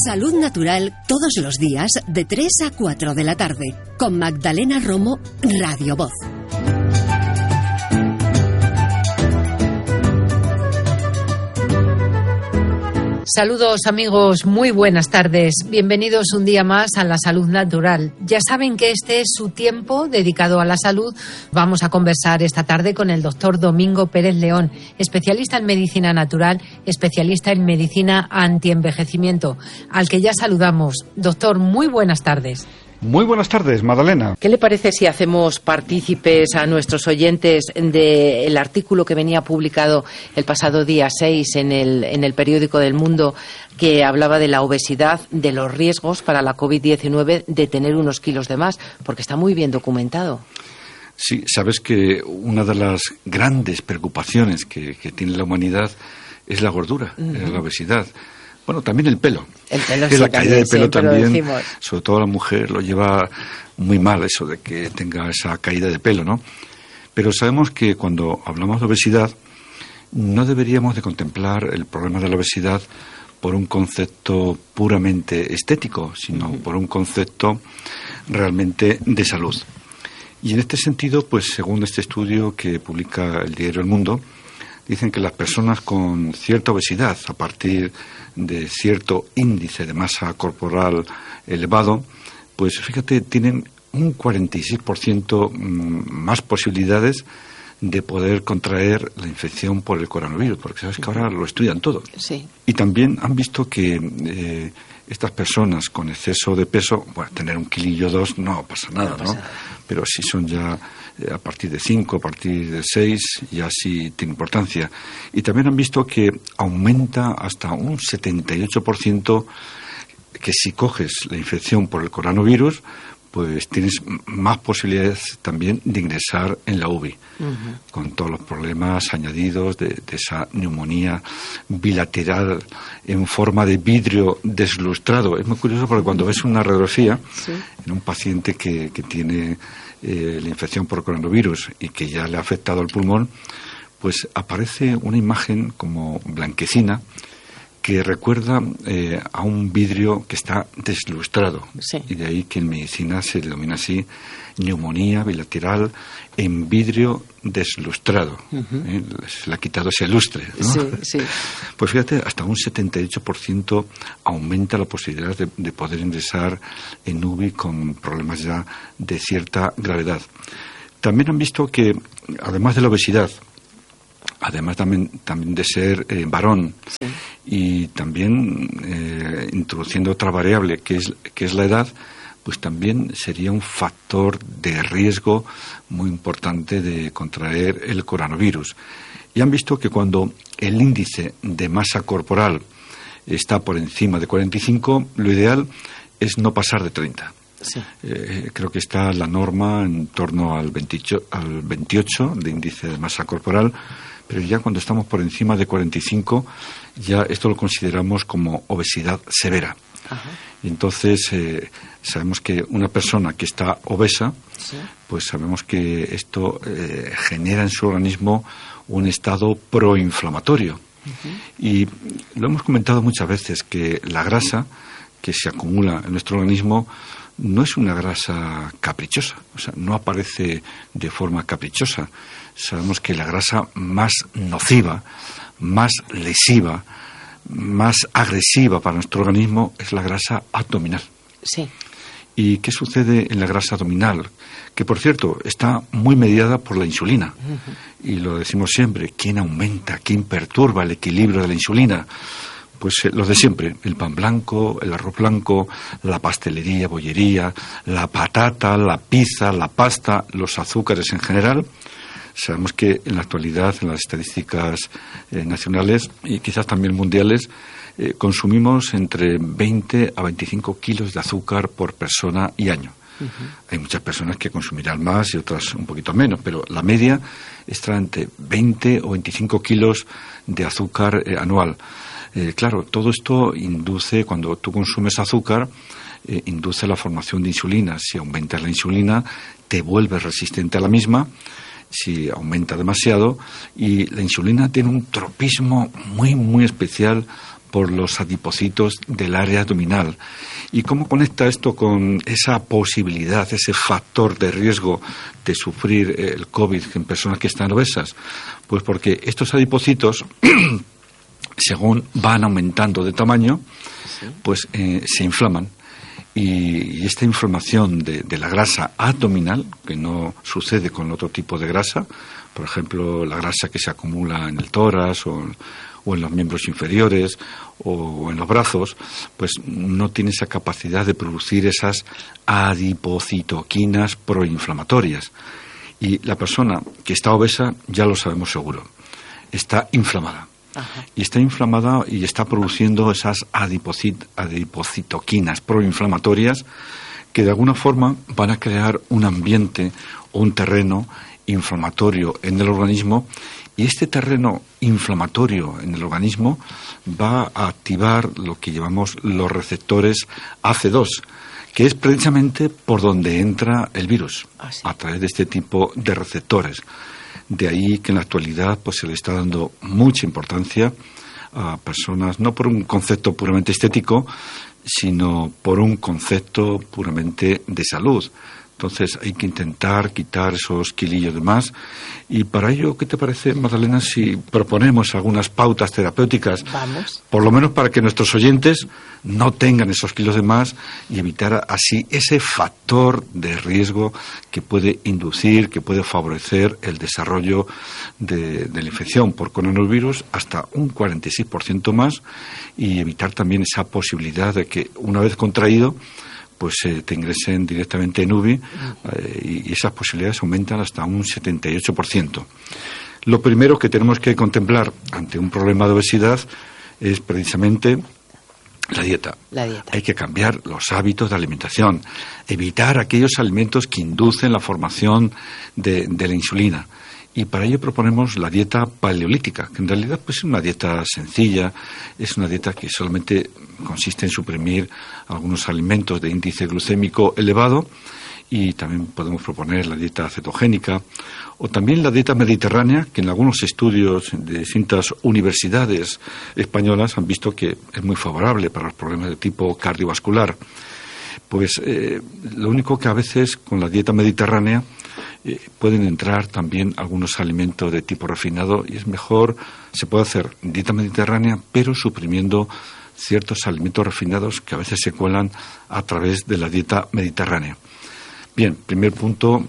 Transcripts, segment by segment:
Salud Natural todos los días de 3 a 4 de la tarde con Magdalena Romo, Radio Voz. Saludos amigos, muy buenas tardes. Bienvenidos un día más a la Salud Natural. Ya saben que este es su tiempo dedicado a la salud. Vamos a conversar esta tarde con el doctor Domingo Pérez León, especialista en medicina natural, especialista en medicina antienvejecimiento, al que ya saludamos. Doctor, muy buenas tardes. Muy buenas tardes, Magdalena. ¿Qué le parece si hacemos partícipes a nuestros oyentes del artículo que venía publicado el pasado día 6 en el periódico del Mundo, que hablaba de la obesidad, de los riesgos para la COVID-19 de tener unos kilos de más, porque está muy bien documentado? Sí, sabes que una de las grandes preocupaciones que tiene la humanidad es la gordura, es la obesidad. Bueno, también el pelo. El pelo sí, la caída de pelo también, sobre todo la mujer lo lleva muy mal, eso de que tenga esa caída de pelo, ¿no? Pero sabemos que cuando hablamos de obesidad no deberíamos de contemplar el problema de la obesidad por un concepto puramente estético, sino por un concepto realmente de salud. Y en este sentido, pues según este estudio que publica el diario El Mundo, dicen que las personas con cierta obesidad, a partir de cierto índice de masa corporal elevado, pues fíjate, tienen un 46% más posibilidades de poder contraer la infección por el coronavirus, porque sabes que ahora lo estudian todo. Sí. Y también han visto que estas personas con exceso de peso, bueno, tener 1 kilillo o 2 no pasa nada, ¿no? Pero si son ya a partir de 5, a partir de 6, ya sí tiene importancia. Y también han visto que aumenta hasta un 78% que si coges la infección por el coronavirus, pues tienes más posibilidades también de ingresar en la UBI, con todos los problemas añadidos de esa neumonía bilateral en forma de vidrio deslustrado. Es muy curioso porque cuando ves una radiografía en un paciente que tiene la infección por coronavirus y que ya le ha afectado al pulmón, pues aparece una imagen como blanquecina que recuerda a un vidrio que está deslustrado. Sí. Y de ahí que en medicina se denomina así neumonía bilateral en vidrio deslustrado. Se le ha quitado ese lustre, ¿no? Sí, sí. Pues fíjate, hasta un 78% aumenta la posibilidad de poder ingresar en UBI con problemas ya de cierta gravedad. También han visto que, además de la obesidad, además también de ser varón, sí, y también introduciendo otra variable que es la edad, pues también sería un factor de riesgo muy importante de contraer el coronavirus. Y han visto que cuando el índice de masa corporal está por encima de 45, lo ideal es no pasar de 30. Sí. Creo que está la norma en torno al 28 de índice de masa corporal, pero ya cuando estamos por encima de 45, ya esto lo consideramos como obesidad severa. Ajá. Y entonces sabemos que una persona que está obesa, sí, pues sabemos que esto genera en su organismo un estado proinflamatorio. Y lo hemos comentado muchas veces, que la grasa que se acumula en nuestro organismo no es una grasa caprichosa, o sea, no aparece de forma caprichosa. Sabemos que la grasa más nociva, más lesiva, más agresiva para nuestro organismo es la grasa abdominal. Sí. ¿Y qué sucede en la grasa abdominal? Que, por cierto, está muy mediada por la insulina. Y lo decimos siempre, ¿quién aumenta, quién perturba el equilibrio de la insulina? Pues los de siempre, el pan blanco, el arroz blanco, la pastelería, bollería, la patata, la pizza, la pasta, los azúcares en general. Sabemos que en la actualidad, en las estadísticas nacionales y quizás también mundiales, consumimos entre 20 a 25 kilos de azúcar por persona y año. Hay muchas personas que consumirán más y otras un poquito menos, pero la media está entre 20 o 25 kilos de azúcar anual. Claro, todo esto induce, cuando tú consumes azúcar, induce la formación de insulina. Si aumentas la insulina, te vuelves resistente a la misma, si aumenta demasiado, y la insulina tiene un tropismo muy, muy especial por los adipocitos del área abdominal. ¿Y cómo conecta esto con esa posibilidad, ese factor de riesgo de sufrir el COVID en personas que están obesas? Pues porque estos adipocitos, según van aumentando de tamaño, pues se inflaman. Y esta inflamación de la grasa abdominal, que no sucede con otro tipo de grasa, por ejemplo, la grasa que se acumula en el tórax o en los miembros inferiores o en los brazos, pues no tiene esa capacidad de producir esas adipocitoquinas proinflamatorias. Y la persona que está obesa, ya lo sabemos seguro, está inflamada. Ajá. Y está inflamada y está produciendo esas adipocitoquinas proinflamatorias que de alguna forma van a crear un ambiente o un terreno inflamatorio en el organismo, y este terreno inflamatorio en el organismo va a activar lo que llamamos los receptores AC2, que es precisamente por donde entra el virus, a través de este tipo de receptores. De ahí que en la actualidad pues se le está dando mucha importancia a personas, no por un concepto puramente estético, sino por un concepto puramente de salud. Entonces hay que intentar quitar esos kilillos de más. Y para ello, ¿qué te parece, Magdalena, si proponemos algunas pautas terapéuticas? Vamos. Por lo menos para que nuestros oyentes no tengan esos kilos de más y evitar así ese factor de riesgo que puede inducir, que puede favorecer el desarrollo de la infección por coronavirus hasta un 46% más, y evitar también esa posibilidad de que una vez contraído pues te ingresen directamente en UBI, y esas posibilidades aumentan hasta un 78%. Lo primero que tenemos que contemplar ante un problema de obesidad es precisamente la dieta. Hay que cambiar los hábitos de alimentación, evitar aquellos alimentos que inducen la formación de la insulina. Y para ello proponemos la dieta paleolítica, que en realidad pues es una dieta sencilla, es una dieta que solamente consiste en suprimir algunos alimentos de índice glucémico elevado, y también podemos proponer la dieta cetogénica o también la dieta mediterránea, que en algunos estudios de distintas universidades españolas han visto que es muy favorable para los problemas de tipo cardiovascular. Pues lo único que a veces con la dieta mediterránea pueden entrar también algunos alimentos de tipo refinado, y es mejor, se puede hacer dieta mediterránea, pero suprimiendo ciertos alimentos refinados que a veces se cuelan a través de la dieta mediterránea. Bien, primer punto,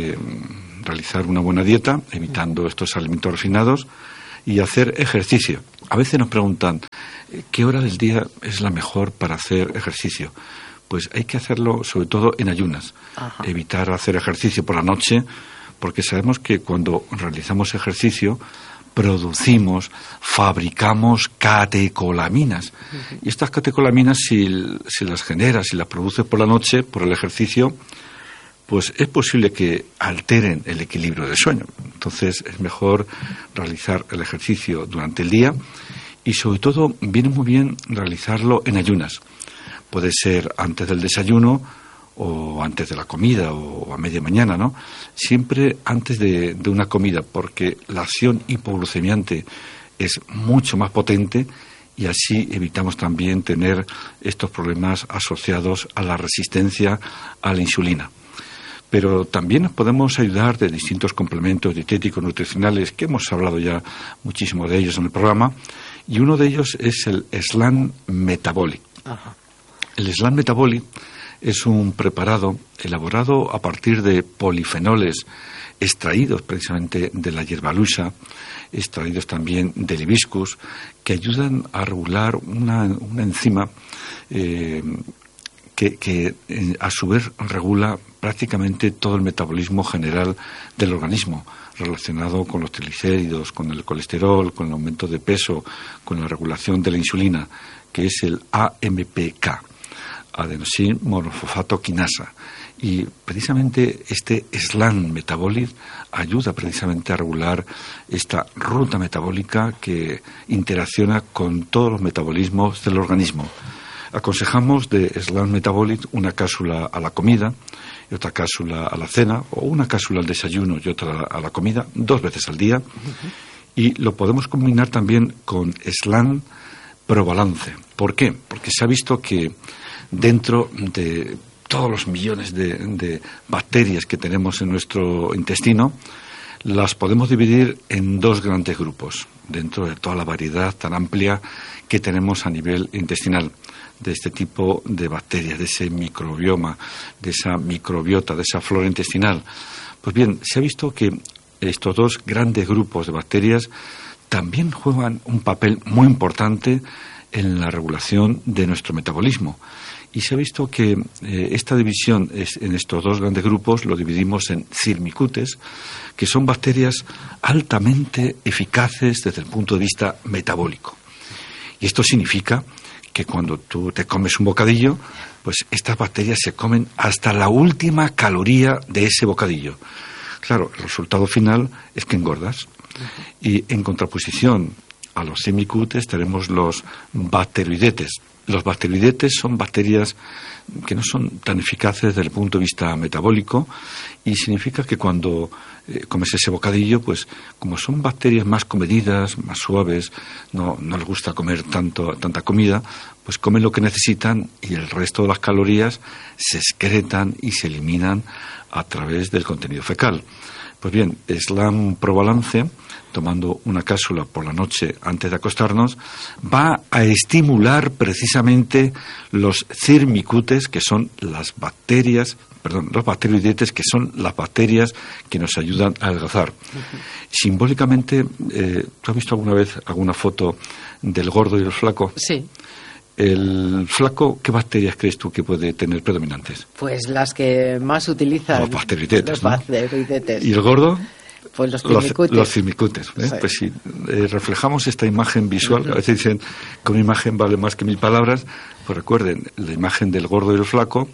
realizar una buena dieta, evitando estos alimentos refinados, y hacer ejercicio. A veces nos preguntan, ¿qué hora del día es la mejor para hacer ejercicio? Pues hay que hacerlo sobre todo en ayunas. Ajá. Evitar hacer ejercicio por la noche, porque sabemos que cuando realizamos ejercicio producimos, fabricamos catecolaminas. Uh-huh. Y estas catecolaminas, si las generas, si las produces por la noche, por el ejercicio, pues es posible que alteren el equilibrio del sueño. Entonces es mejor realizar el ejercicio durante el día, y sobre todo viene muy bien realizarlo en ayunas. Puede ser antes del desayuno o antes de la comida o a media mañana, ¿no? Siempre antes de una comida, porque la acción hipoglucemiante es mucho más potente, y así evitamos también tener estos problemas asociados a la resistencia a la insulina. Pero también nos podemos ayudar de distintos complementos dietéticos nutricionales, que hemos hablado ya muchísimo de ellos en el programa, y uno de ellos es el Slan Metabolic. Ajá. El Slan Metabolic es un preparado elaborado a partir de polifenoles extraídos precisamente de la hierbalusa, extraídos también del hibiscus, que ayudan a regular una enzima que a su vez regula prácticamente todo el metabolismo general del organismo, relacionado con los triglicéridos, con el colesterol, con el aumento de peso, con la regulación de la insulina, que es el AMPK, adenosín monofosfato quinasa. Y precisamente este Slan Metabolic ayuda precisamente a regular esta ruta metabólica que interacciona con todos los metabolismos del organismo. Aconsejamos de Slan Metabolic una cápsula a la comida y otra cápsula a la cena, o una cápsula al desayuno y otra a la comida, 2 veces al día. Uh-huh. Y lo podemos combinar también con Slan Probalance. ¿Por qué? Porque se ha visto que dentro de todos los millones de bacterias que tenemos en nuestro intestino, las podemos dividir en dos grandes grupos, dentro de toda la variedad tan amplia que tenemos a nivel intestinal, de este tipo de bacterias, de ese microbioma, de esa microbiota, de esa flora intestinal. Pues bien, se ha visto que estos dos grandes grupos de bacterias también juegan un papel muy importante en la regulación de nuestro metabolismo. Y se ha visto que esta división en estos dos grandes grupos lo dividimos en Firmicutes, que son bacterias altamente eficaces desde el punto de vista metabólico. Y esto significa que cuando tú te comes un bocadillo, pues estas bacterias se comen hasta la última caloría de ese bocadillo. Claro, el resultado final es que engordas. Y en contraposición a los Firmicutes tenemos los bacteroidetes. Los bacteroidetes son bacterias que no son tan eficaces desde el punto de vista metabólico, y significa que cuando comes ese bocadillo, pues como son bacterias más comedidas, más suaves, no les gusta comer tanta comida, pues comen lo que necesitan y el resto de las calorías se excretan y se eliminan a través del contenido fecal. Pues bien, Slan Probalance, tomando una cápsula por la noche antes de acostarnos, va a estimular precisamente los Firmicutes, que son los bacteroidetes, que son las bacterias que nos ayudan a adelgazar. Simbólicamente, ¿tú has visto alguna vez alguna foto del gordo y el flaco? Sí. El flaco, ¿qué bacterias crees tú que puede tener predominantes? Pues las que más utilizan. Los bacteroidetes. Los bacteroidetes. ¿Y el gordo? Pues los Firmicutes. Los Firmicutes. Sí. Pues si reflejamos esta imagen visual, a veces dicen que una imagen vale más que 1000 palabras, pues recuerden, la imagen del gordo y el flaco,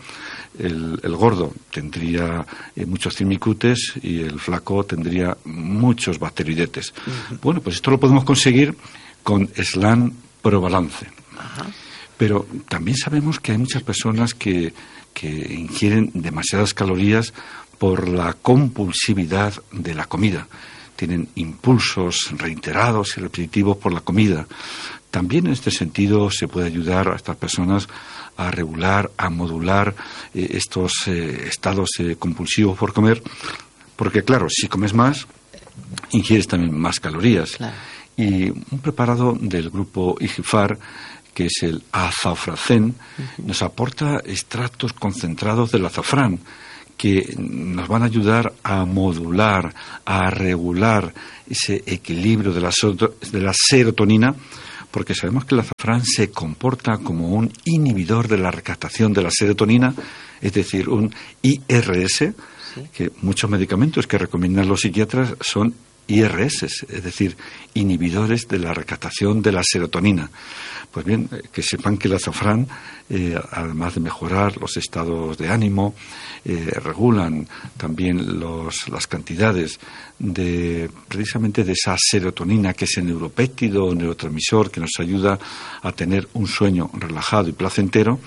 el gordo tendría muchos Firmicutes y el flaco tendría muchos bacteroidetes. Bueno, pues esto lo podemos conseguir con Slan Probalance. Ajá. Pero también sabemos que hay muchas personas que ingieren demasiadas calorías por la compulsividad de la comida. Tienen impulsos reiterados y repetitivos por la comida. También en este sentido se puede ayudar a estas personas a regular, a modular estos estados compulsivos por comer, porque claro, si comes más, ingieres también más calorías. Claro. Y un preparado del grupo IGFAR, que es el azafracén, nos aporta extractos concentrados del azafrán, que nos van a ayudar a modular, a regular ese equilibrio de la serotonina, porque sabemos que el azafrán se comporta como un inhibidor de la recaptación de la serotonina, es decir, un IRS, que muchos medicamentos que recomiendan los psiquiatras son IRS, es decir, inhibidores de la recaptación de la serotonina. Pues bien, que sepan que el azafrán, además de mejorar los estados de ánimo, regulan también las cantidades precisamente de esa serotonina, que es el neuropéptido o neurotransmisor que nos ayuda a tener un sueño relajado y placentero.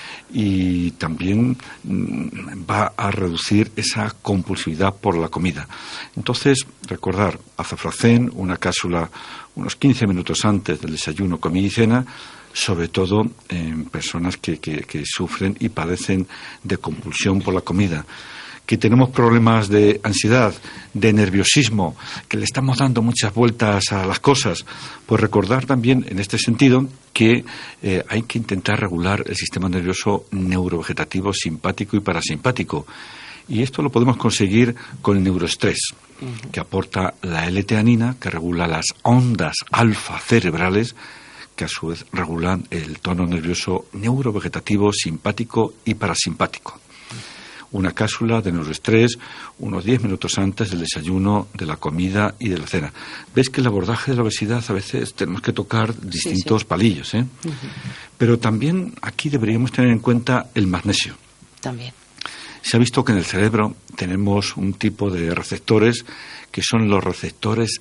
Y también va a reducir esa compulsividad por la comida. Entonces, recordar, azafracén, una cápsula unos 15 minutos antes del desayuno, comida y cena, sobre todo en personas que sufren y padecen de compulsión por la comida, que tenemos problemas de ansiedad, de nerviosismo, que le estamos dando muchas vueltas a las cosas. Pues recordar también en este sentido que hay que intentar regular el sistema nervioso neurovegetativo simpático y parasimpático. Y esto lo podemos conseguir con el neuroestrés, que aporta la L-teanina, que regula las ondas alfa cerebrales, que a su vez regulan el tono nervioso neurovegetativo simpático y parasimpático. Una cápsula de neuroestrés unos 10 minutos antes del desayuno, de la comida y de la cena. Ves que el abordaje de la obesidad a veces tenemos que tocar distintos palillos, ¿eh? Pero también aquí deberíamos tener en cuenta el magnesio. También. Se ha visto que en el cerebro tenemos un tipo de receptores que son los receptores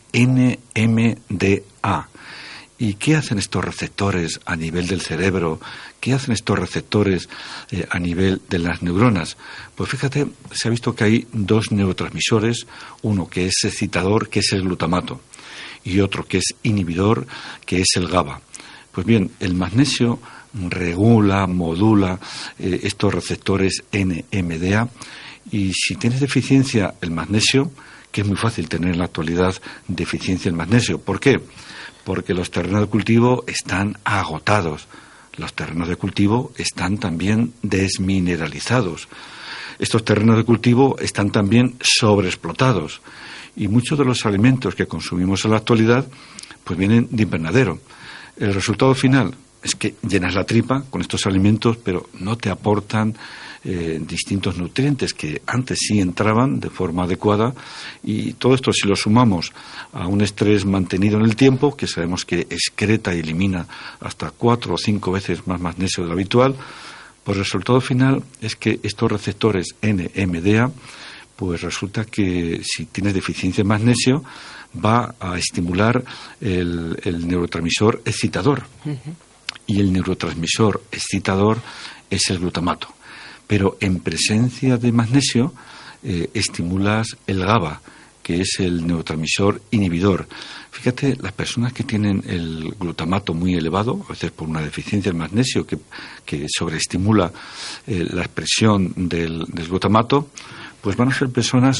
NMDA. ¿Y qué hacen estos receptores a nivel del cerebro? ¿Qué hacen estos receptores a nivel de las neuronas? Pues fíjate, se ha visto que hay dos neurotransmisores, uno que es excitador, que es el glutamato, y otro que es inhibidor, que es el GABA. Pues bien, el magnesio regula, modula estos receptores NMDA, y si tienes deficiencia el magnesio, que es muy fácil tener en la actualidad deficiencia en magnesio. ¿Por qué? Porque los terrenos de cultivo están agotados. Los terrenos de cultivo están también desmineralizados. Estos terrenos de cultivo están también sobreexplotados. Y muchos de los alimentos que consumimos en la actualidad pues vienen de invernadero. El resultado final es que llenas la tripa con estos alimentos, pero no te aportan distintos nutrientes que antes sí entraban de forma adecuada, y todo esto, si lo sumamos a un estrés mantenido en el tiempo, que sabemos que excreta y elimina hasta 4 o 5 veces más magnesio de lo habitual, pues el resultado final es que estos receptores NMDA, pues resulta que si tienes deficiencia en magnesio, va a estimular el neurotransmisor excitador. Y el neurotransmisor excitador es el glutamato. Pero en presencia de magnesio estimulas el GABA, que es el neurotransmisor inhibidor. Fíjate, las personas que tienen el glutamato muy elevado, a veces por una deficiencia de magnesio que sobreestimula la expresión del glutamato, pues van a ser personas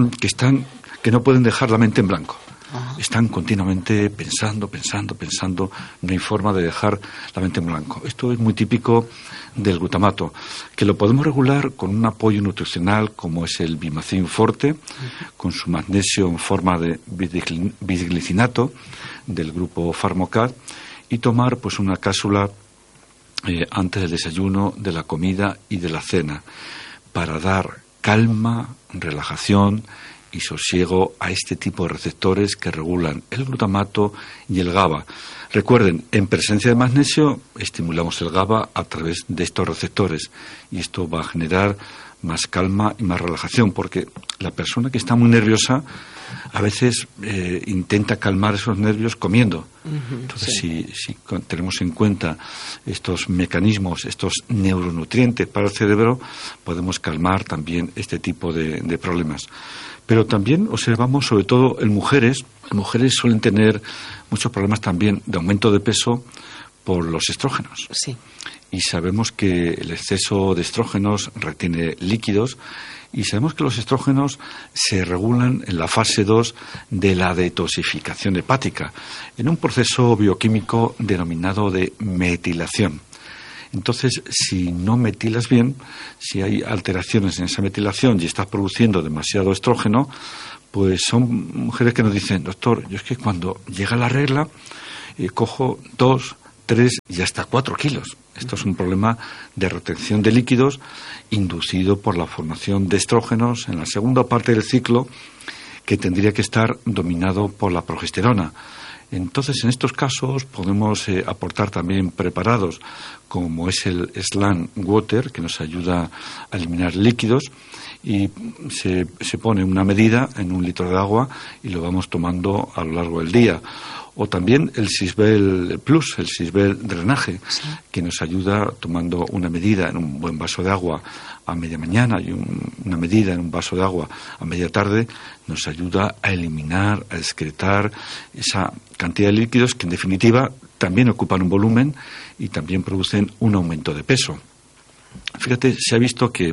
que no pueden dejar la mente en blanco. Están continuamente pensando, no hay forma de dejar la mente en blanco. Esto es muy típico del glutamato, que lo podemos regular con un apoyo nutricional como es el Bimacin Forte, con su magnesio en forma de bisglicinato del grupo Pharmocat, y tomar pues una cápsula antes del desayuno, de la comida y de la cena, para dar calma, relajación y sosiego a este tipo de receptores que regulan el glutamato y el GABA. Recuerden, en presencia de magnesio estimulamos el GABA a través de estos receptores, y esto va a generar más calma y más relajación, porque la persona que está muy nerviosa a veces intenta calmar esos nervios comiendo. Entonces, si tenemos en cuenta estos mecanismos, estos neuronutrientes para el cerebro, podemos calmar también este tipo de problemas. Pero también observamos, sobre todo en mujeres, suelen tener muchos problemas también de aumento de peso por los estrógenos. Sí. Y sabemos que el exceso de estrógenos retiene líquidos, y sabemos que los estrógenos se regulan en la fase 2 de la detoxificación hepática, en un proceso bioquímico denominado de metilación. Entonces, si no metilas bien, si hay alteraciones en esa metilación y estás produciendo demasiado estrógeno, pues son mujeres que nos dicen: doctor, yo es que cuando llega la regla cojo 2, 3 y hasta 4 kilos. Esto es un problema de retención de líquidos inducido por la formación de estrógenos en la segunda parte del ciclo, que tendría que estar dominado por la progesterona. Entonces, en estos casos podemos aportar también preparados como es el Slan Water, que nos ayuda a eliminar líquidos, y se pone una medida en 1 litro de agua y lo vamos tomando a lo largo del día. O también el Sisbel Plus, el Sisbel Drenaje, sí, que nos ayuda tomando una medida en un buen vaso de agua a media mañana y una medida en un vaso de agua a media tarde, nos ayuda a eliminar, a excretar esa cantidad de líquidos que en definitiva también ocupan un volumen y también producen un aumento de peso. Fíjate, se ha visto que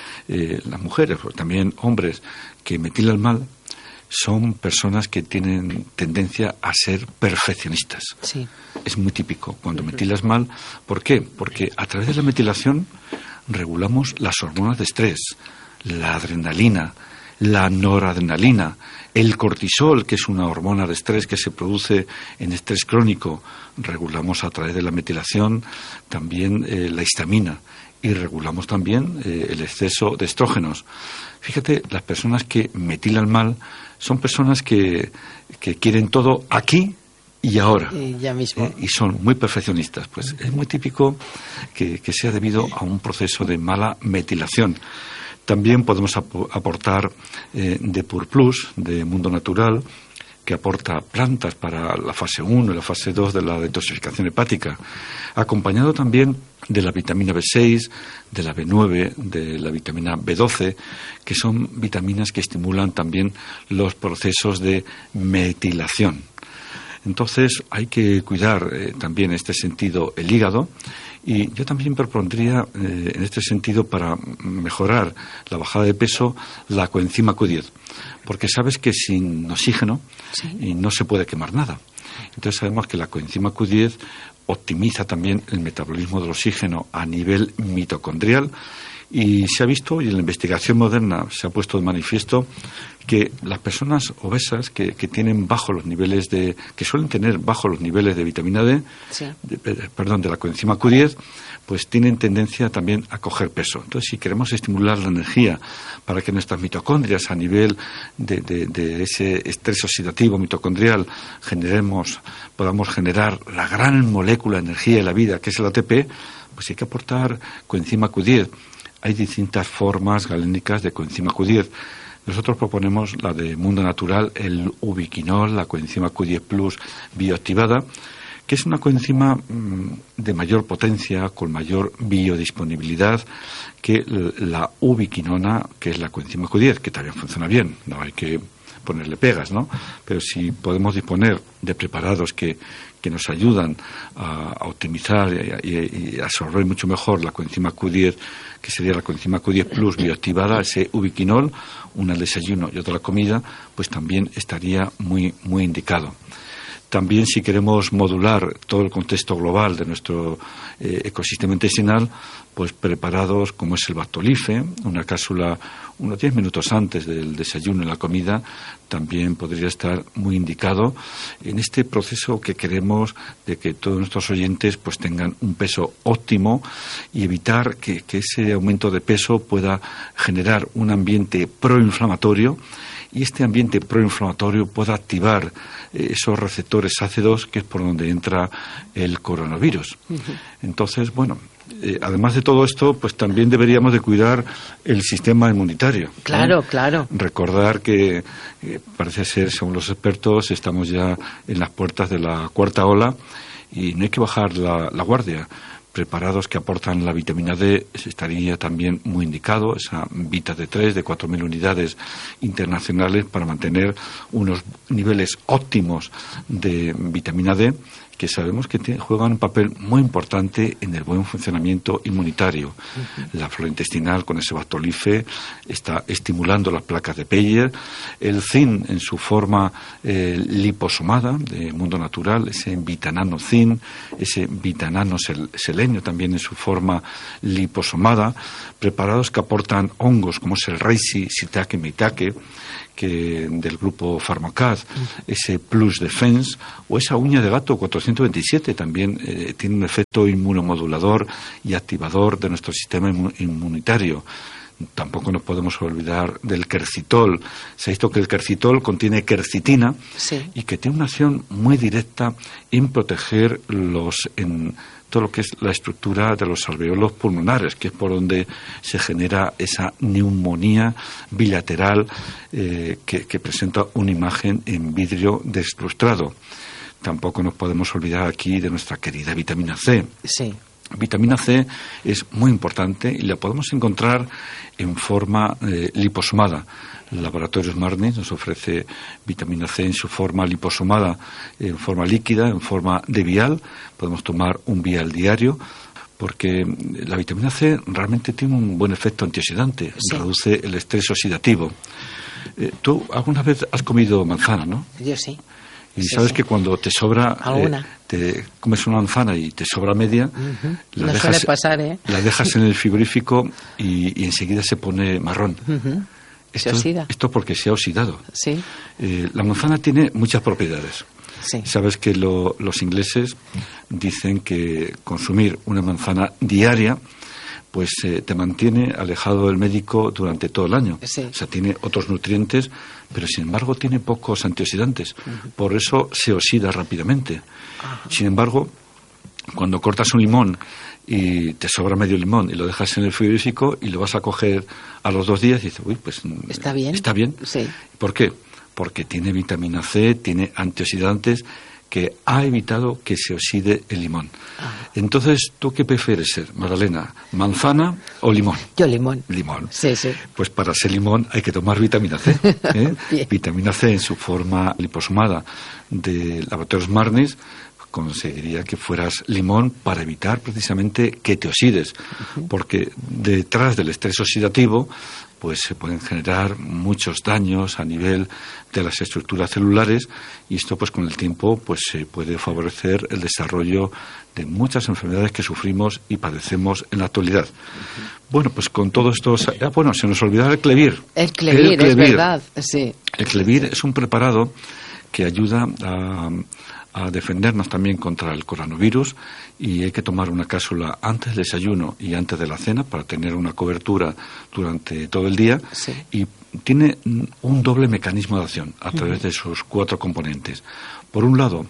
las mujeres, pero también hombres que metilan mal, son personas que tienen tendencia a ser perfeccionistas. Sí. Es muy típico cuando metilas mal. ¿Por qué? Porque a través de la metilación regulamos las hormonas de estrés, la adrenalina, la noradrenalina, el cortisol, que es una hormona de estrés que se produce en estrés crónico. Regulamos a través de la metilación también la histamina, y regulamos también el exceso de estrógenos. Fíjate, las personas que metilan mal son personas que quieren todo aquí y ahora. Y ya mismo. Y son muy perfeccionistas. Pues es muy típico que sea debido a un proceso de mala metilación. También podemos aportar de Pur Plus, de Mundo Natural, que aporta plantas para la fase 1 y la fase 2 de la detoxificación hepática, acompañado también de la vitamina B6, de la B9, de la vitamina B12, que son vitaminas que estimulan también los procesos de metilación. Entonces hay que cuidar también en este sentido el hígado. Y yo también propondría, en este sentido, para mejorar la bajada de peso, la coenzima Q10. Porque sabes que sin oxígeno no se puede quemar nada. Entonces sabemos que la coenzima Q10 optimiza también el metabolismo del oxígeno a nivel mitocondrial. Y se ha visto, y en la investigación moderna se ha puesto de manifiesto, que las personas obesas que tienen bajo los niveles que suelen tener bajo los niveles de vitamina D, de la coenzima Q10, pues tienen tendencia también a coger peso. Entonces, si queremos estimular la energía para que nuestras mitocondrias, a nivel de ese estrés oxidativo mitocondrial, podamos generar la gran molécula de energía de la vida, que es el ATP, pues hay que aportar coenzima Q10. Hay distintas formas galénicas de coenzima Q10. Nosotros proponemos la de Mundo Natural, el ubiquinol, la coenzima Q10 Plus bioactivada, que es una coenzima de mayor potencia, con mayor biodisponibilidad que la ubiquinona, que es la coenzima Q10, que también funciona bien, no hay que ponerle pegas, ¿no? Pero si podemos disponer de preparados que nos ayudan a optimizar y absorber mucho mejor la coenzima Q10, que sería la coenzima Q10 Plus bioactivada, ese ubiquinol, una al desayuno y otra a la comida, pues también estaría muy, muy indicado. También, si queremos modular todo el contexto global de nuestro ecosistema intestinal, pues preparados como es el Bactolife, una cápsula unos 10 minutos antes del desayuno y la comida, también podría estar muy indicado en este proceso que queremos de que todos nuestros oyentes pues tengan un peso óptimo y evitar que ese aumento de peso pueda generar un ambiente proinflamatorio, y este ambiente proinflamatorio pueda activar esos receptores ácidos, que es por donde entra el coronavirus. Entonces, bueno, además de todo esto, pues también deberíamos de cuidar el sistema inmunitario. Claro, claro. Recordar que parece ser, según los expertos, estamos ya en las puertas de la cuarta ola y no hay que bajar la guardia. Preparados que aportan la vitamina D estaría también muy indicado, esa Vita D3 de 4.000 unidades internacionales para mantener unos niveles óptimos de vitamina D, que sabemos que juegan un papel muy importante en el buen funcionamiento inmunitario. La flora intestinal con ese Bactolife está estimulando las placas de Peyer. El zinc en su forma liposomada de Mundo Natural, ese vitanano zinc, ese vitanano selenio también en su forma liposomada, preparados que aportan hongos como es el reishi, shiitake, maitake, que del grupo Pharmacad, ese Plus Defense, o esa uña de gato 427 también tiene un efecto inmunomodulador y activador de nuestro sistema inmunitario. Tampoco nos podemos olvidar del quercitol. Se ha visto que el quercitol contiene quercitina y que tiene una acción muy directa en proteger todo lo que es la estructura de los alveolos pulmonares, que es por donde se genera esa neumonía bilateral que presenta una imagen en vidrio deslustrado. Tampoco nos podemos olvidar aquí de nuestra querida vitamina C. Sí. Vitamina C es muy importante y la podemos encontrar en forma liposomada. El laboratorio Smartness nos ofrece vitamina C en su forma liposomada, en forma líquida, en forma de vial. Podemos tomar un vial diario, porque la vitamina C realmente tiene un buen efecto antioxidante, reduce el estrés oxidativo. Tú alguna vez has comido manzana, ¿no? Yo sí. Y sabes que cuando te sobra, te comes una manzana y te sobra media, la dejas en el frigorífico y enseguida se pone marrón. Esto porque se ha oxidado. Sí. La manzana tiene muchas propiedades. Sí. Sabes que los ingleses dicen que consumir una manzana diaria pues te mantiene alejado del médico durante todo el año. Sí. O sea, tiene otros nutrientes, pero sin embargo tiene pocos antioxidantes. Por eso se oxida rápidamente. Sin embargo, cuando cortas un limón y te sobra medio limón y lo dejas en el frigorífico y lo vas a coger a los 2 días y dices, uy, pues está bien. Está bien. Sí. ¿Por qué? Porque tiene vitamina C, tiene antioxidantes que ha evitado que se oxide el limón. Entonces, ¿tú qué prefieres ser, Magdalena? ¿Manzana o limón? Yo limón. Limón. Sí. Pues para ser limón hay que tomar vitamina C. Vitamina C en su forma liposomada de Laboratorios Marnis conseguiría que fueras limón para evitar precisamente que te oxides, porque detrás del estrés oxidativo pues se pueden generar muchos daños a nivel de las estructuras celulares, y esto pues con el tiempo pues se puede favorecer el desarrollo de muchas enfermedades que sufrimos y padecemos en la actualidad. Bueno, pues con todo esto, se nos olvidaba el Clevir. El Clevir, es verdad, sí. El Clevir es un preparado que ayuda a defendernos también contra el coronavirus, y hay que tomar una cápsula antes del desayuno y antes de la cena para tener una cobertura durante todo el día. Sí. Y tiene un doble mecanismo de acción a través de sus 4 componentes. Por un lado,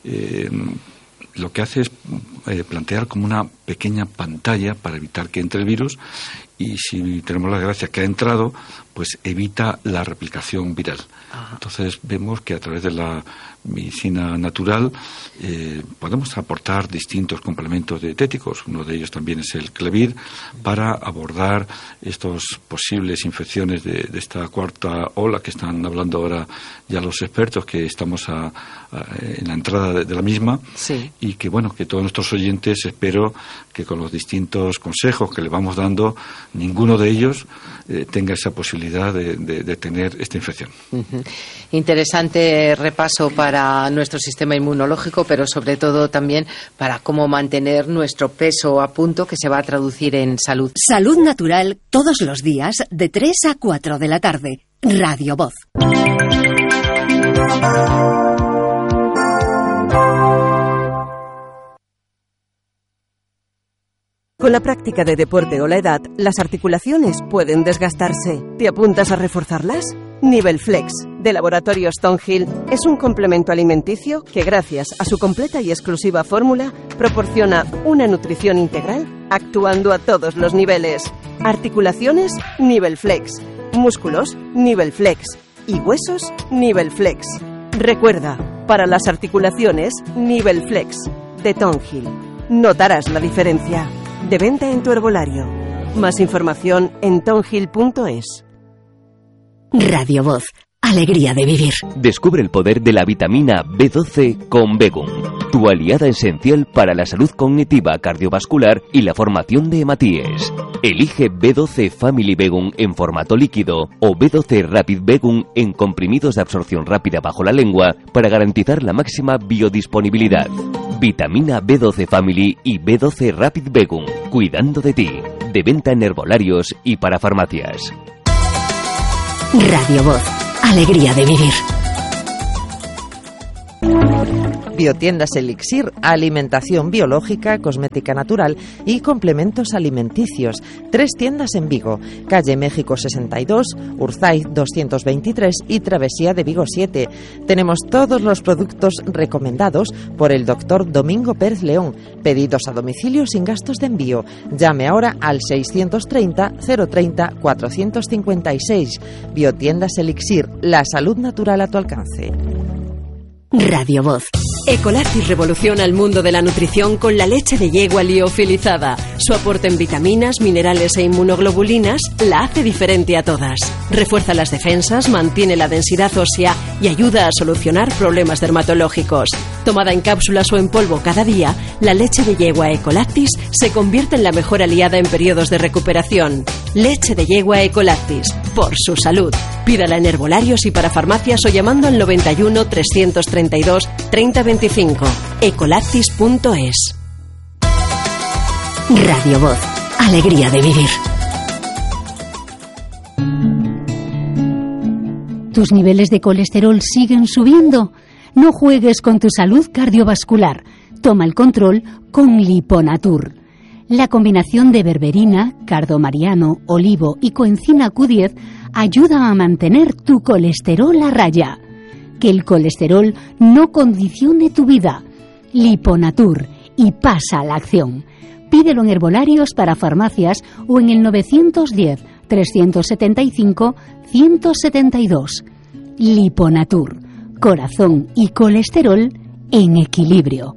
lo que hace es plantear como una pequeña pantalla para evitar que entre el virus, y si tenemos la gracia que ha entrado, pues evita la replicación viral. Entonces vemos que a través de la medicina natural podemos aportar distintos complementos dietéticos. Uno de ellos también es el Clevir, para abordar estas posibles infecciones de esta 4ª ola que están hablando ahora ya los expertos, que estamos en la entrada de la misma. Sí. Y que que todos nuestros oyentes, espero que con los distintos consejos que le vamos dando, ninguno de ellos tenga esa posibilidad de tener esta infección. Interesante repaso para nuestro sistema inmunológico, pero sobre todo también para cómo mantener nuestro peso a punto, que se va a traducir en salud. Salud Natural, todos los días de 3 a 4 de la tarde. Radio Voz. Con la práctica de deporte o la edad, las articulaciones pueden desgastarse. ¿Te apuntas a reforzarlas? Nivelflex, de Laboratorios Thornhill, es un complemento alimenticio que, gracias a su completa y exclusiva fórmula, proporciona una nutrición integral actuando a todos los niveles. Articulaciones, Nivelflex. Músculos, Nivelflex. Y huesos, Nivelflex. Recuerda, para las articulaciones, Nivelflex, de Thornhill. Notarás la diferencia. De venta en tu herbolario. Más información en thornhill.es. Radio Voz. Alegría de vivir. Descubre el poder de la vitamina B12 con Begum, tu aliada esencial para la salud cognitiva, cardiovascular y la formación de hematíes. Elige B12 Family Begum en formato líquido o B12 Rapid Begum en comprimidos de absorción rápida bajo la lengua para garantizar la máxima biodisponibilidad. Vitamina B12 Family y B12 Rapid Begum, cuidando de ti. De venta en herbolarios y para farmacias. Radio Voz. Alegría de vivir. Biotiendas Elixir, alimentación biológica, cosmética natural y complementos alimenticios. 3 tiendas en Vigo, calle México 62, Urzaiz 223 y Travesía de Vigo 7. Tenemos todos los productos recomendados por el doctor Domingo Pérez León. Pedidos a domicilio sin gastos de envío. Llame ahora al 630 030 456. Biotiendas Elixir, la salud natural a tu alcance. Radio Voz. Ecolactis revoluciona el mundo de la nutrición con la leche de yegua liofilizada. Su aporte en vitaminas, minerales e inmunoglobulinas la hace diferente a todas. Refuerza las defensas, mantiene la densidad ósea y ayuda a solucionar problemas dermatológicos. Tomada en cápsulas o en polvo cada día, la leche de yegua Ecolactis se convierte en la mejor aliada en periodos de recuperación. Leche de yegua Ecolactis, por su salud. Pídala en herbolarios y para farmacias o llamando al 91 332 3025. Ecolactis.es. Radio Voz. Alegría de vivir. ¿Tus niveles de colesterol siguen subiendo? No juegues con tu salud cardiovascular. Toma el control con Liponatur. La combinación de berberina, cardomariano, olivo y coenzima Q10 ayuda a mantener tu colesterol a raya. Que el colesterol no condicione tu vida. Liponatur, y pasa a la acción. Pídelo en herbolarios para farmacias o en el 910 375 172. Liponatur, corazón y colesterol en equilibrio.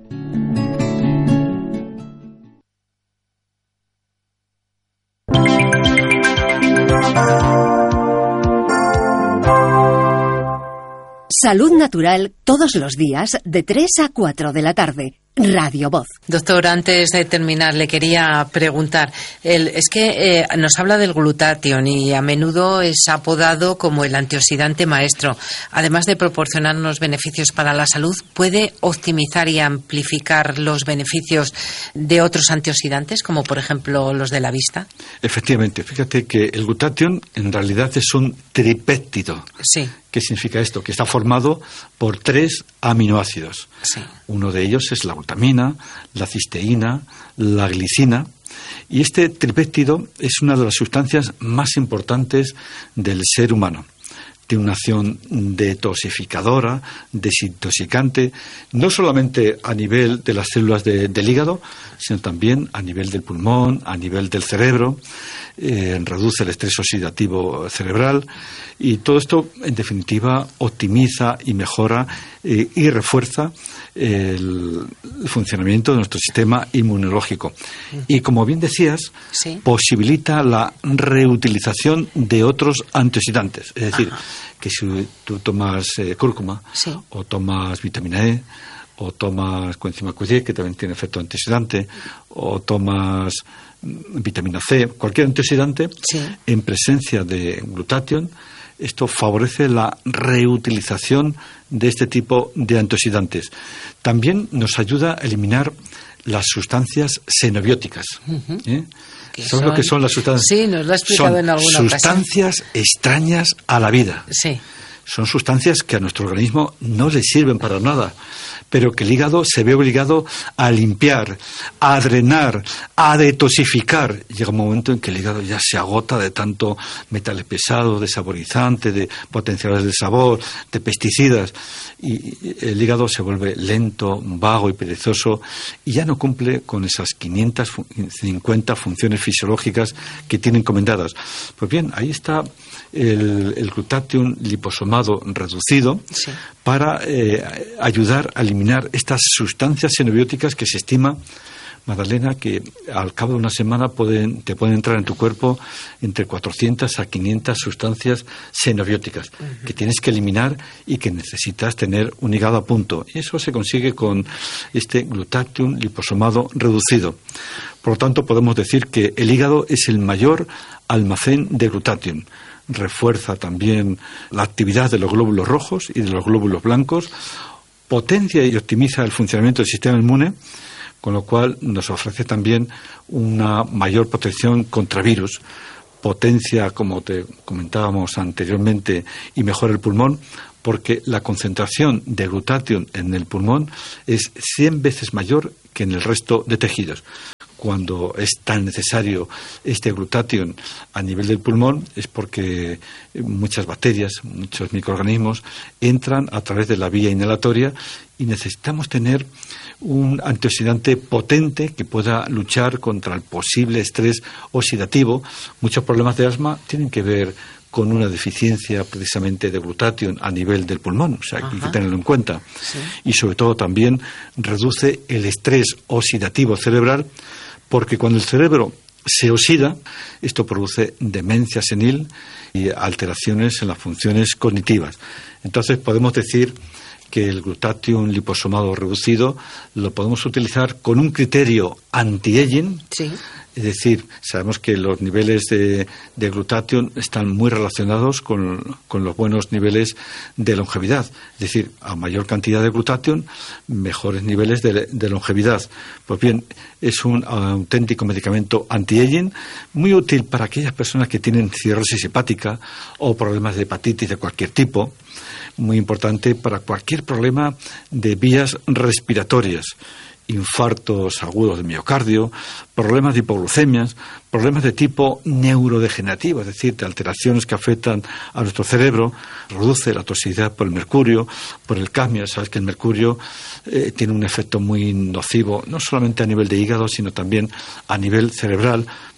Salud Natural todos los días de 3 a 4 de la tarde. Radio Voz. Doctor, antes de terminar, le quería preguntar, es que nos habla del glutatión y a menudo es apodado como el antioxidante maestro. Además de proporcionarnos beneficios para la salud, ¿puede optimizar y amplificar los beneficios de otros antioxidantes, como por ejemplo los de la vista? Efectivamente, fíjate que el glutatión en realidad es un tripéptido. Sí. ¿Qué significa esto? Que está formado por 3 aminoácidos. Sí. Uno de ellos es la glutamina, la cisteína, la glicina. Y este tripéptido es una de las sustancias más importantes del ser humano. Tiene una acción detoxificadora, desintoxicante, no solamente a nivel de las células del hígado, sino también a nivel del pulmón, a nivel del cerebro. Reduce el estrés oxidativo cerebral y todo esto, en definitiva, optimiza y mejora y refuerza el funcionamiento de nuestro sistema inmunológico. Y como bien decías, ¿sí?, posibilita la reutilización de otros antioxidantes. Es decir, que si tú tomas cúrcuma, sí, o tomas vitamina E, o tomas coenzima Q10, que también tiene efecto antioxidante, o tomas vitamina C, cualquier antioxidante, sí, en presencia de glutatión, esto favorece la reutilización de este tipo de antioxidantes. También nos ayuda a eliminar las sustancias xenobióticas. ¿Sabes lo que son las sustancias? Sí, nos lo ha explicado en alguna ocasión. Sustancias extrañas a la vida. Sí. Son sustancias que a nuestro organismo no le sirven para nada, pero que el hígado se ve obligado a limpiar, a drenar, a detoxificar. Llega un momento en que el hígado ya se agota de tanto metales pesados, de saborizantes, de potenciadores del sabor, de pesticidas, y el hígado se vuelve lento, vago y perezoso y ya no cumple con esas 550 funciones fisiológicas que tiene encomendadas. Pues bien, ahí está el glutatión liposomado reducido, sí, para ayudar a eliminar estas sustancias xenobióticas que se estima, Magdalena, que al cabo de una semana te pueden entrar en tu cuerpo entre 400 a 500 sustancias xenobióticas que tienes que eliminar y que necesitas tener un hígado a punto. Y eso se consigue con este glutatión liposomado reducido. Por lo tanto, podemos decir que el hígado es el mayor almacén de glutatión. Refuerza también la actividad de los glóbulos rojos y de los glóbulos blancos, potencia y optimiza el funcionamiento del sistema inmune, con lo cual nos ofrece también una mayor protección contra virus, potencia, como te comentábamos anteriormente, y mejora el pulmón, porque la concentración de glutatión en el pulmón es 100 veces mayor que en el resto de tejidos. Cuando es tan necesario este glutatión a nivel del pulmón es porque muchas bacterias, muchos microorganismos entran a través de la vía inhalatoria y necesitamos tener un antioxidante potente que pueda luchar contra el posible estrés oxidativo. Muchos problemas de asma tienen que ver con una deficiencia precisamente de glutatión a nivel del pulmón, o sea, hay que tenerlo en cuenta. Sí. Y sobre todo también reduce el estrés oxidativo cerebral, porque cuando el cerebro se oxida, esto produce demencia senil y alteraciones en las funciones cognitivas. Entonces podemos decir que el glutatión liposomado reducido lo podemos utilizar con un criterio anti-aging. Sí. Es decir, sabemos que los niveles de glutatión están muy relacionados con los buenos niveles de longevidad. Es decir, a mayor cantidad de glutatión, mejores niveles de longevidad. Pues bien, es un auténtico medicamento anti-aging, muy útil para aquellas personas que tienen cirrosis hepática o problemas de hepatitis de cualquier tipo. Muy importante para cualquier problema de vías respiratorias. Infartos agudos de miocardio, problemas de hipoglucemias, problemas de tipo neurodegenerativo, es decir, de alteraciones que afectan a nuestro cerebro. Reduce la toxicidad por el mercurio, por el cadmio. Sabes que el mercurio tiene un efecto muy nocivo, no solamente a nivel de hígado, sino también a nivel cerebral,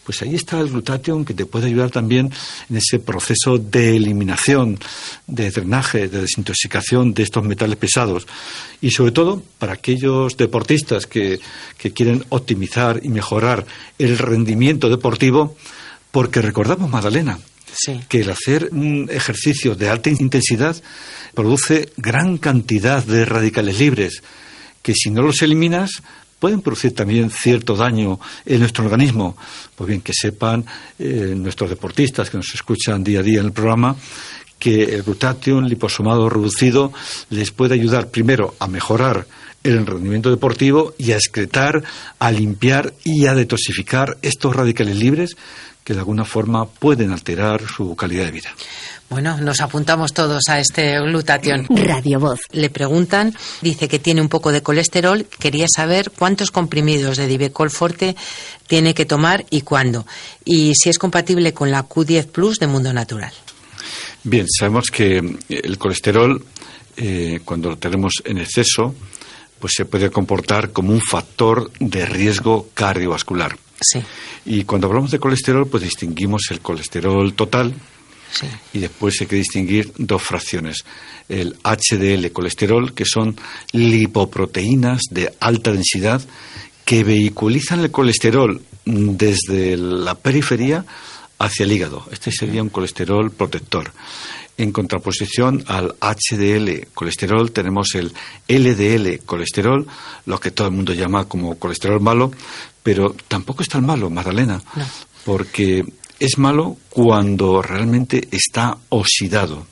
pues ahí está el glutatión, que te puede ayudar también en ese proceso de eliminación, de drenaje, de desintoxicación de estos metales pesados. Y sobre todo para aquellos deportistas que quieren optimizar y mejorar el rendimiento deportivo, porque recordamos, Magdalena, que el hacer un ejercicio de alta intensidad produce gran cantidad de radicales libres, que si no los eliminas pueden producir también cierto daño en nuestro organismo. Pues bien, que sepan nuestros deportistas que nos escuchan día a día en el programa, que el glutatión liposomado reducido les puede ayudar primero a mejorar el rendimiento deportivo y a excretar, a limpiar y a detoxificar estos radicales libres que de alguna forma pueden alterar su calidad de vida. Bueno, nos apuntamos todos a este glutatión. Radio Voz. Le preguntan, dice que tiene un poco de colesterol, quería saber cuántos comprimidos de Divecol Forte tiene que tomar y cuándo, y si es compatible con la Q10 Plus de Mundo Natural. Bien, sabemos que el colesterol, cuando lo tenemos en exceso, pues se puede comportar como un factor de riesgo cardiovascular. Sí. Y cuando hablamos de colesterol, pues distinguimos el colesterol total. Sí. Y después hay que distinguir dos fracciones. El HDL colesterol, que son lipoproteínas de alta densidad que vehiculizan el colesterol desde la periferia hacia el hígado. Este sería un colesterol protector. En contraposición al HDL colesterol tenemos el LDL colesterol, lo que todo el mundo llama como colesterol malo, pero tampoco es tan malo, Magdalena, no. Porque es malo cuando realmente está oxidado.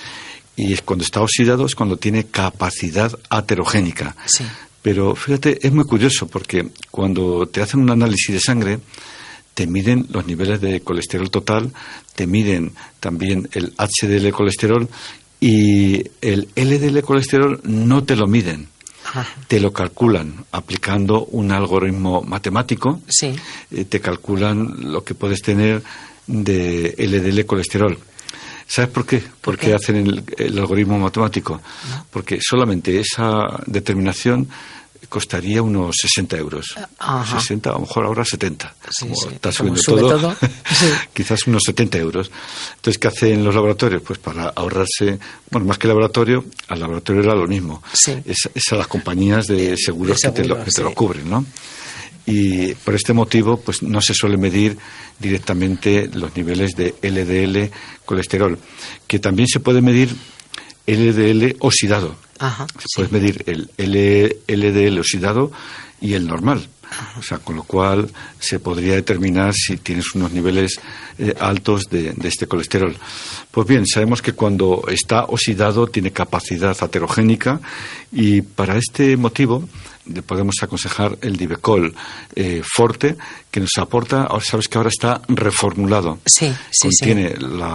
Y cuando está oxidado es cuando tiene capacidad aterogénica. Sí. Pero fíjate, es muy curioso porque cuando te hacen un análisis de sangre, te miden los niveles de colesterol total, te miden también el HDL colesterol y el LDL colesterol no te lo miden. Ajá. Te lo calculan aplicando un algoritmo matemático. Sí. Te calculan lo que puedes tener de LDL colesterol. ¿Sabes por qué? ¿Por qué hacen el algoritmo matemático? ¿No? Porque solamente esa determinación costaría unos 60 euros. Ajá. 60, a lo mejor ahora 70. Sí, como sí. Está Como subiendo sube todo. Sí. Quizás unos 70 euros. Entonces, ¿qué hacen los laboratorios? Pues para ahorrarse, bueno, más que laboratorio, al laboratorio era lo mismo. Sí. Es a las compañías de seguros que te lo cubren, ¿no? Y por este motivo, pues no se suele medir directamente los niveles de LDL colesterol, que también se puede medir LDL oxidado. Ajá, se puede medir el LDL oxidado y el normal. Ajá. O sea, con lo cual se podría determinar si tienes unos niveles altos de este colesterol. Pues bien, sabemos que cuando está oxidado tiene capacidad aterogénica y para este motivo le podemos aconsejar el Divecol Forte, que nos aporta, ahora sabes que ahora está reformulado. Sí, contiene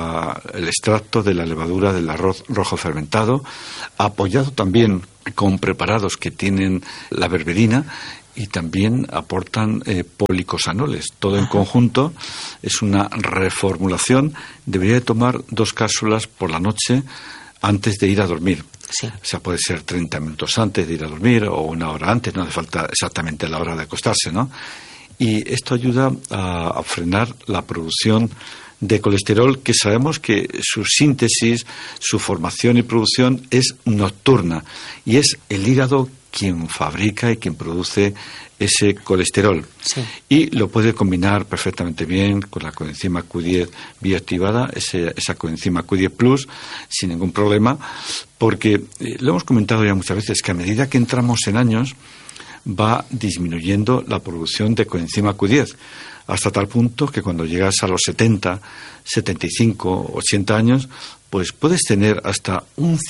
el extracto de la levadura del arroz rojo fermentado, apoyado también con preparados que tienen la berberina y también aportan policosanoles. Todo en conjunto es una reformulación. Debería de tomar 2 cápsulas por la noche antes de ir a dormir. Sí. O sea, puede ser 30 minutos antes de ir a dormir o 1 hora antes, no hace falta exactamente la hora de acostarse, ¿no? Y esto ayuda a frenar la producción de colesterol, que sabemos que su síntesis, su formación y producción es nocturna y es el hígado quien fabrica y quien produce ese colesterol. Sí. Y lo puede combinar perfectamente bien con la coenzima Q10 bioactivada, esa coenzima Q10 Plus, sin ningún problema, porque lo hemos comentado ya muchas veces, que a medida que entramos en años va disminuyendo la producción de coenzima Q10, hasta tal punto que cuando llegas a los 70, 75, 80 años, pues puedes tener hasta un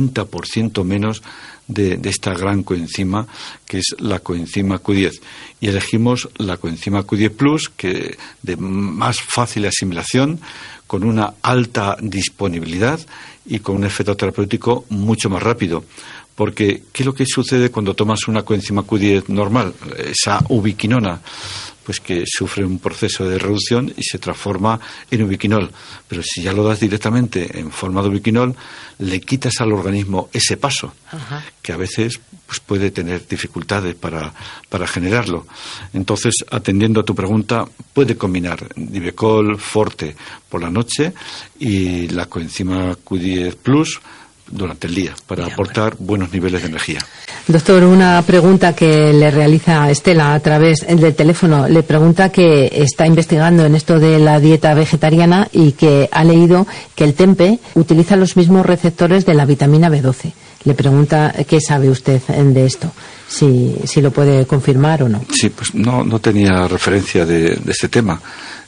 50% menos de esta gran coenzima, que es la coenzima Q10. Y elegimos la coenzima Q10 Plus, que de más fácil asimilación, con una alta disponibilidad y con un efecto terapéutico mucho más rápido. Porque, ¿qué es lo que sucede cuando tomas una coenzima Q10 normal? Esa ubiquinona. pues que sufre un proceso de reducción y se transforma en ubiquinol. Pero si ya lo das directamente en forma de ubiquinol, le quitas al organismo ese paso, que a veces pues puede tener dificultades para generarlo. Entonces, atendiendo a tu pregunta, puede combinar Divecol Forte por la noche y la coenzima Q10 Plus durante el día, para aportar buenos niveles de energía. Doctor, una pregunta que le realiza Estela a través del teléfono. Le pregunta que está investigando en esto de la dieta vegetariana y que ha leído que el tempe utiliza los mismos receptores de la vitamina B12. Le pregunta qué sabe usted de esto, si lo puede confirmar o no. Sí, pues no tenía referencia de este tema.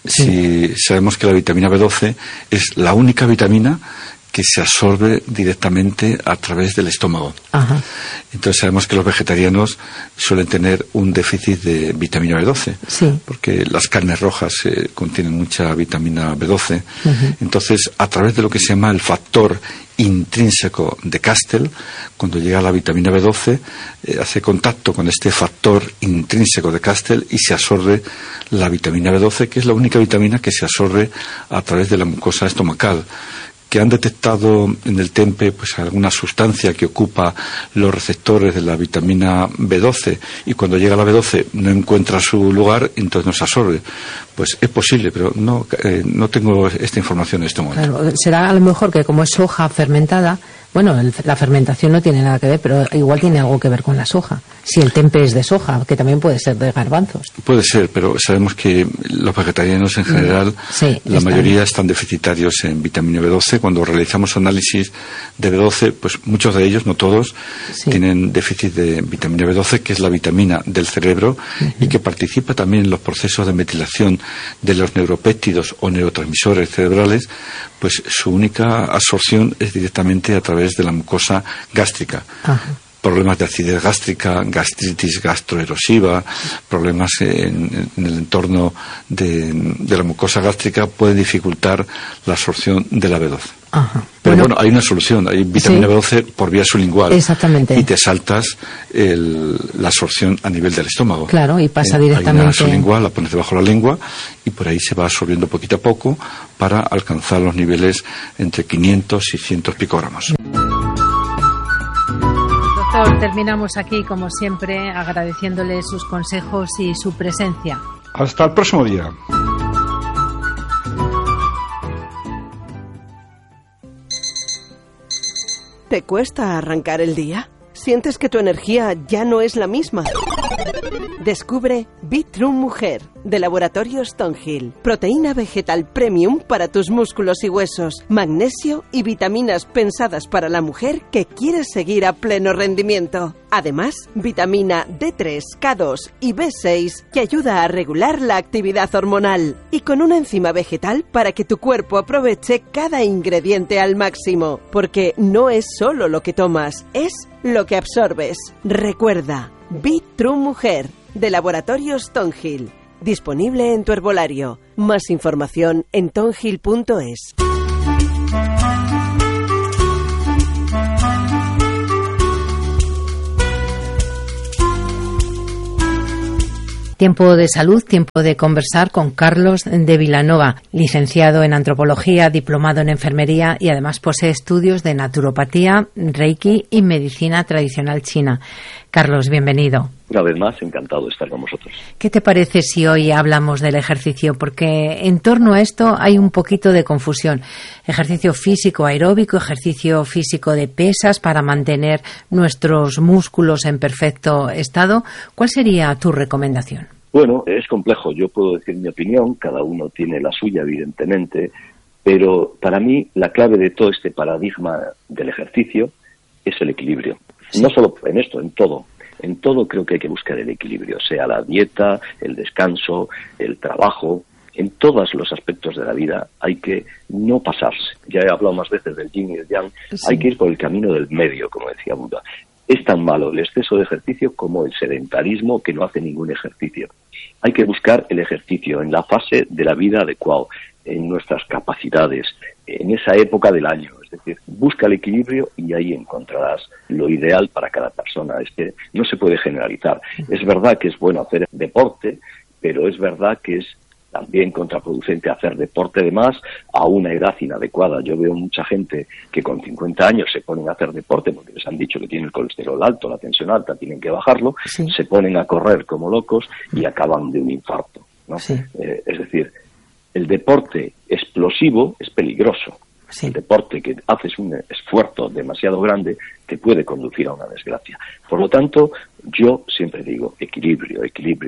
Si sabemos que la vitamina B12 es la única vitamina que se absorbe directamente a través del estómago. Entonces sabemos que los vegetarianos suelen tener un déficit de vitamina B12, porque las carnes rojas contienen mucha vitamina B12. Entonces, a través de lo que se llama el factor intrínseco de Castell, cuando llega la vitamina B12, hace contacto con este factor intrínseco de Castell y se absorbe la vitamina B12, que es la única vitamina que se absorbe a través de la mucosa estomacal. Que han detectado en el tempe pues alguna sustancia que ocupa los receptores de la vitamina B12 y cuando llega la B12 no encuentra su lugar, entonces no se absorbe. Pues es posible, pero no tengo esta información en este momento. Claro, será a lo mejor que como es soja fermentada, bueno, la fermentación no tiene nada que ver, pero igual tiene algo que ver con la soja. Si el tempe es de soja, que también puede ser de garbanzos. Puede ser, pero sabemos que los vegetarianos en general, la mayoría están deficitarios en vitamina B12. Cuando realizamos análisis de B12, pues muchos de ellos, no todos, tienen déficit de vitamina B12, que es la vitamina del cerebro y que participa también en los procesos de metilación de los neuropéptidos o neurotransmisores cerebrales. Pues su única absorción es directamente a través de la mucosa gástrica. Problemas de acidez gástrica, gastritis gastroerosiva, problemas en el entorno de la mucosa gástrica pueden dificultar la absorción de la B12. Pero bueno, hay una solución, hay vitamina B12 por vía sublingual. Exactamente. Y te saltas la absorción a nivel del estómago. Claro, y pasa directamente. Hay una sublingual, la pones debajo de la lengua y por ahí se va absorbiendo poquito a poco para alcanzar los niveles entre 500 y 100 picogramos. Doctor, terminamos aquí, como siempre, agradeciéndole sus consejos y su presencia. Hasta el próximo día. ¿Te cuesta arrancar el día? ¿Sientes que tu energía ya no es la misma? Descubre Bitrun Mujer, de Laboratorio Stonehill. Proteína vegetal premium para tus músculos y huesos. Magnesio y vitaminas pensadas para la mujer que quiere seguir a pleno rendimiento. Además, vitamina D3, K2 y B6 que ayuda a regular la actividad hormonal. Y con una enzima vegetal para que tu cuerpo aproveche cada ingrediente al máximo. Porque no es solo lo que tomas, es lo que absorbes. Recuerda, Bitrun Mujer, de Laboratorio Stonehill. Disponible en tu herbolario. Más información en tonhill.es. Tiempo de salud, tiempo de conversar con Carlos de Vilanova, licenciado en antropología, diplomado en enfermería y además posee estudios de naturopatía, reiki y medicina tradicional china. Carlos, bienvenido. Una vez más, encantado de estar con vosotros. ¿Qué te parece si hoy hablamos del ejercicio? Porque en torno a esto hay un poquito de confusión. Ejercicio físico aeróbico, ejercicio físico de pesas para mantener nuestros músculos en perfecto estado. ¿Cuál sería tu recomendación? Bueno, es complejo. Yo puedo decir mi opinión, cada uno tiene la suya, evidentemente, pero para mí la clave de todo este paradigma del ejercicio es el equilibrio. Sí. No solo en esto, en todo. En todo creo que hay que buscar el equilibrio, sea la dieta, el descanso, el trabajo. En todos los aspectos de la vida hay que no pasarse. Ya he hablado más veces del yin y el yang. Sí. Hay que ir por el camino del medio, como decía Buda. Es tan malo el exceso de ejercicio como el sedentarismo que no hace ningún ejercicio. Hay que buscar el ejercicio en la fase de la vida adecuada, en nuestras capacidades, en esa época del año. Es decir, busca el equilibrio y ahí encontrarás lo ideal para cada persona. Es que no se puede generalizar. Es verdad que es bueno hacer deporte pero es verdad que es también contraproducente hacer deporte de más a una edad inadecuada. Yo veo mucha gente que con 50 años se ponen a hacer deporte porque les han dicho que tienen el colesterol alto, la tensión alta, tienen que bajarlo, se ponen a correr como locos y acaban de un infarto, ¿no? Es decir, el deporte explosivo es peligroso. El deporte que haces un esfuerzo demasiado grande te puede conducir a una desgracia. Por lo tanto, yo siempre digo equilibrio.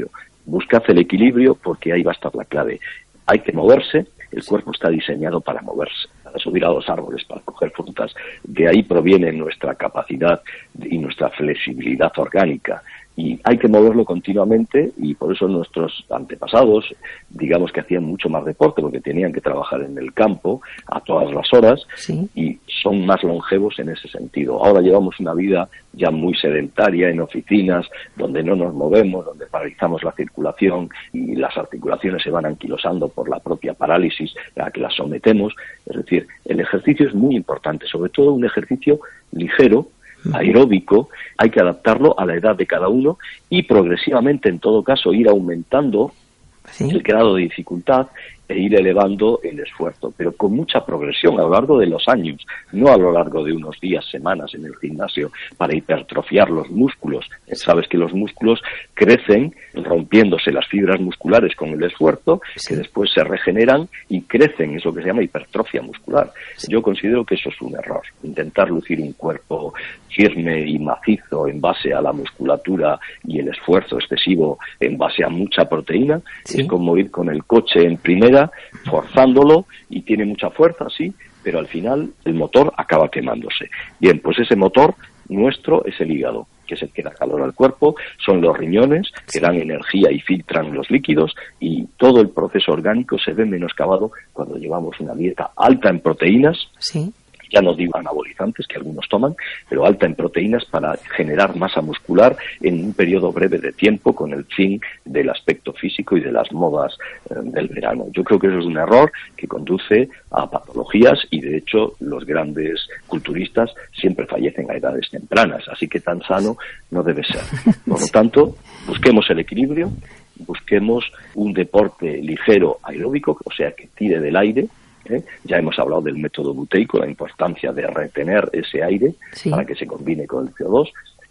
Buscad el equilibrio porque ahí va a estar la clave. Hay que moverse, el cuerpo está diseñado para moverse, para subir a los árboles, para coger frutas. De ahí proviene nuestra capacidad y nuestra flexibilidad orgánica. Y hay que moverlo continuamente y por eso nuestros antepasados, digamos que hacían mucho más deporte porque tenían que trabajar en el campo a todas las horas y son más longevos en ese sentido. Ahora llevamos una vida ya muy sedentaria en oficinas donde no nos movemos, donde paralizamos la circulación y las articulaciones se van anquilosando por la propia parálisis a la que las sometemos. Es decir, el ejercicio es muy importante, sobre todo un ejercicio ligero, aeróbico, hay que adaptarlo a la edad de cada uno y progresivamente, en todo caso, ir aumentando el grado de dificultad e ir elevando el esfuerzo, pero con mucha progresión a lo largo de los años, no a lo largo de unos días, semanas en el gimnasio para hipertrofiar los músculos. Sabes que los músculos crecen rompiéndose las fibras musculares con el esfuerzo, que después se regeneran y crecen, es lo que se llama hipertrofia muscular. Yo considero que eso es un error, intentar lucir un cuerpo firme y macizo en base a la musculatura y el esfuerzo excesivo en base a mucha proteína, es como ir con el coche en primera, forzándolo, y tiene mucha fuerza, sí, pero al final el motor acaba quemándose. Bien, pues ese motor nuestro es el hígado, que es el que da calor al cuerpo, son los riñones que dan energía y filtran los líquidos, y todo el proceso orgánico se ve menoscabado cuando llevamos una dieta alta en proteínas. Ya no digo anabolizantes, que algunos toman, pero alta en proteínas para generar masa muscular en un periodo breve de tiempo con el fin del aspecto físico y de las modas del verano. Yo creo que eso es un error que conduce a patologías y, de hecho, los grandes culturistas siempre fallecen a edades tempranas, así que tan sano no debe ser. Por lo tanto, busquemos el equilibrio, busquemos un deporte ligero aeróbico, o sea, que tire del aire. Ya hemos hablado del método buteico, la importancia de retener ese aire para que se combine con el CO2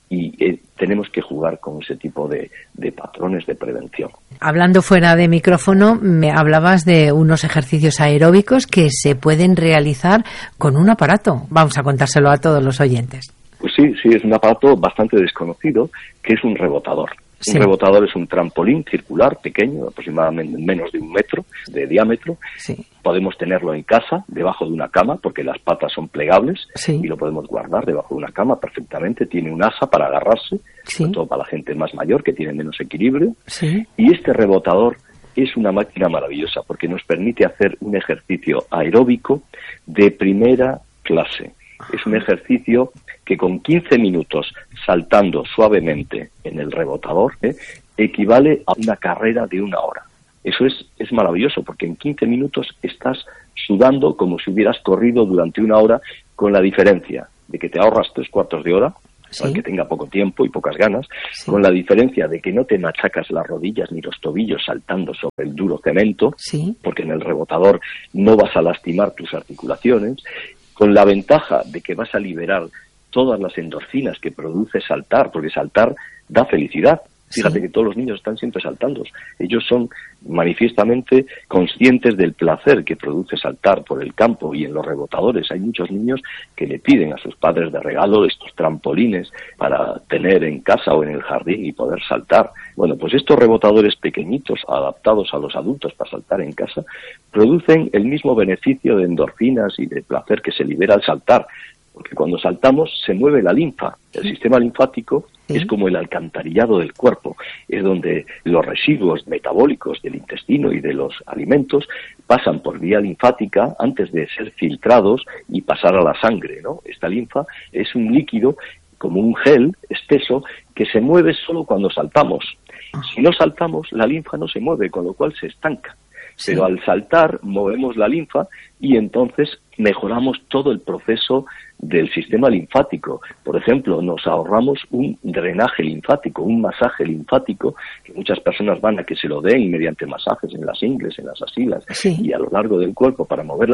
y tenemos que jugar con ese tipo de patrones de prevención. Hablando fuera de micrófono, me hablabas de unos ejercicios aeróbicos que se pueden realizar con un aparato. Vamos a contárselo a todos los oyentes. Pues sí, es un aparato bastante desconocido que es un rebotador. Un rebotador es un trampolín circular pequeño, aproximadamente menos de 1 metro de diámetro. Podemos tenerlo en casa, debajo de una cama, porque las patas son plegables y lo podemos guardar debajo de una cama perfectamente. Tiene un asa para agarrarse, sobre todo para la gente más mayor que tiene menos equilibrio. Y este rebotador es una máquina maravillosa porque nos permite hacer un ejercicio aeróbico de primera clase. Es un ejercicio que con 15 minutos saltando suavemente en el rebotador equivale a una carrera de 1 hora. Eso es maravilloso porque en 15 minutos estás sudando como si hubieras corrido durante 1 hora, con la diferencia de que te ahorras 3/4 de hora, al que tenga poco tiempo y pocas ganas, con la diferencia de que no te machacas las rodillas ni los tobillos saltando sobre el duro cemento, porque en el rebotador no vas a lastimar tus articulaciones, con la ventaja de que vas a liberar todas las endorfinas que produce saltar, porque saltar da felicidad. Fíjate que todos los niños están siempre saltando. Ellos son manifiestamente conscientes del placer que produce saltar por el campo y en los rebotadores. Hay muchos niños que le piden a sus padres de regalo estos trampolines para tener en casa o en el jardín y poder saltar. Bueno, pues estos rebotadores pequeñitos, adaptados a los adultos para saltar en casa, producen el mismo beneficio de endorfinas y de placer que se libera al saltar. Porque cuando saltamos se mueve la linfa. El sistema linfático es como el alcantarillado del cuerpo. Es donde los residuos metabólicos del intestino y de los alimentos pasan por vía linfática antes de ser filtrados y pasar a la sangre, ¿no? Esta linfa es un líquido como un gel espeso que se mueve solo cuando saltamos. Si no saltamos, la linfa no se mueve, con lo cual se estanca. pero al saltar movemos la linfa y entonces mejoramos todo el proceso del sistema linfático. Por ejemplo, nos ahorramos un drenaje linfático, un masaje linfático, que muchas personas van a que se lo den mediante masajes en las ingles, en las axilas y a lo largo del cuerpo para mover